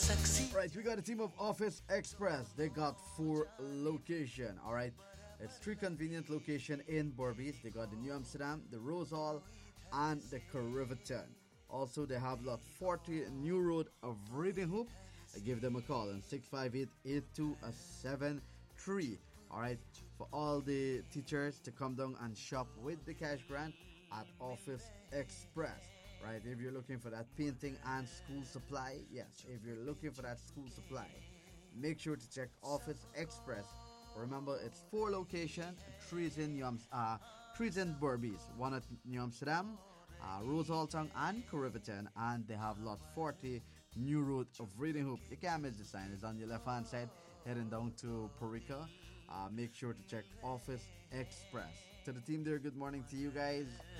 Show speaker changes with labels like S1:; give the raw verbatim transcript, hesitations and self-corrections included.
S1: Right, we got a team of Office Express. They got four location. All right, it's three convenient location in Berbice. They got the New Amsterdam, the Rose Hall, and the Riverton. Also, they have lot forty New Road of Reading Hoop. Give them a call on six five eight, eight two seven three. All right, for all the teachers to come down and shop with the cash grant at Office Express. Right, if you're looking for that painting and school supply, yes, if you're looking for that school supply, make sure to check Office Express. Remember, it's four locations, three is in New Ams- uh, three is in Berbice, one at New Amsterdam, uh, Rose Hall Town, and Riverton, and they have lot forty New Road of Reading Hoop. You can't miss the sign; it's on your left hand side, heading down to Perica. Uh, make sure to check Office Express. To the team there, good morning to you guys.